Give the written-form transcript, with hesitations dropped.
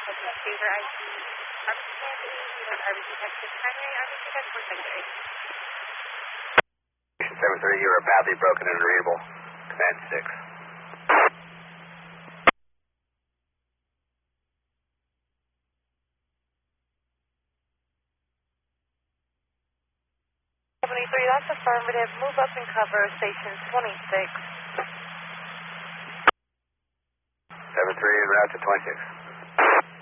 Favor ID, RBC Texas, primary RBC Texas, secondary. 730, you are badly broken and unreadable. Command 6. 73, that's affirmative. Move up and cover station 26. 73, en route to 26.